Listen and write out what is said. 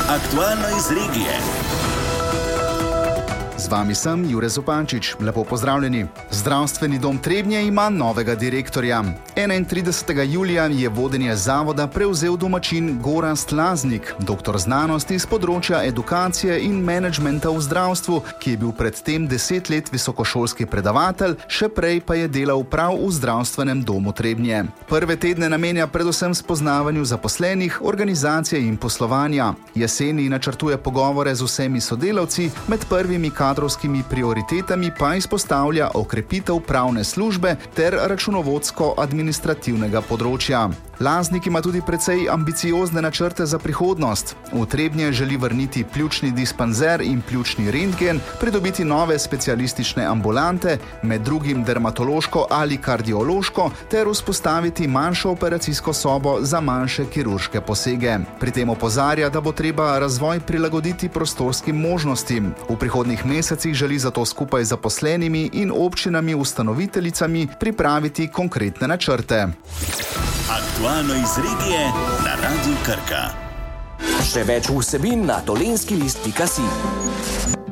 Aktualno iz regije. Z vami sem Jure Zupančič. Lepo pozdravljeni. Zdravstveni dom Trebnje ima novega direktorja. 31. julija je vodenje zavoda prevzel domačin Gorazd Laznik, doktor znanosti z področja edukacije in menedžmenta v zdravstvu, ki je bil predtem 10 let visokošolski predavatelj, še prej pa je delal prav v zdravstvenem domu Trebnje. Prve tedne namenja predvsem spoznavanju zaposlenih, organizacije in poslovanja. Jeseni načrtuje pogovore z vsemi sodelavci, med prvimi kadrovskimi prioritetami pa izpostavlja okrepitev pravne službe ter računovodsko-administrativnega področja. Laznik ima tudi precej ambiciozne načrte za prihodnost. V Trebnje želi vrniti pljučni dispanzer in pljučni rentgen, pridobiti nove specialistične ambulante, med drugim dermatološko ali kardiološko, ter vzpostaviti manjšo operacijsko sobo za manjše kirurške posege. Pri tem opozarja, da bo treba razvoj prilagoditi prostorskim možnostim. V prihodnjih mesecih želi zato skupaj z zaposlenimi in občinami ustanoviteljicami pripraviti konkretne načrte. Aktualno iz regije na Radiu Krka. Še več vsebin na dolenskilist.si.